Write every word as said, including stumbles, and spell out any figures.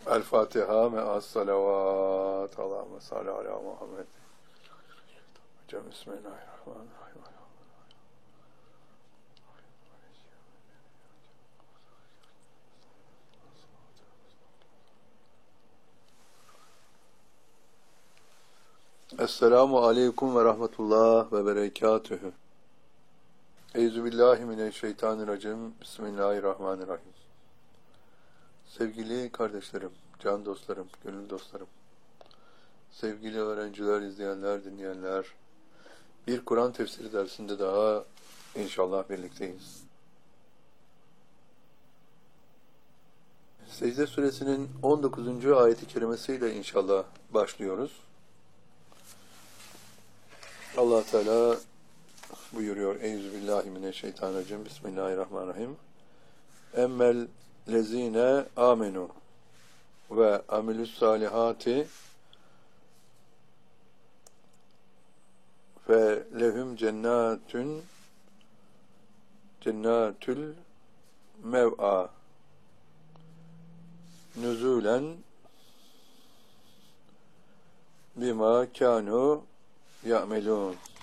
El Fatiha me'as salavat. Allahümme salli ala Muhammed. Hocam Bismillahirrahmanirrahim. Esselamu aleyküm ve rahmetullah ve berekatühü. Euzubillahimineşşeytanirracim. Bismillahirrahmanirrahim. Sevgili kardeşlerim, can dostlarım, gönül dostlarım, sevgili öğrenciler, izleyenler, dinleyenler, bir Kur'an tefsiri dersinde daha inşallah birlikteyiz. Secde suresinin on dokuzuncu ayeti kerimesiyle inşallah başlıyoruz. Allah Teala buyuruyor: Euzubillahimineşşeytanirracim. Bismillahirrahmanirrahim. Emmel lezine amenu ve amilus salihati ve lehum cennatun cennatül mev'a nüzulen bima kanu ya'melun.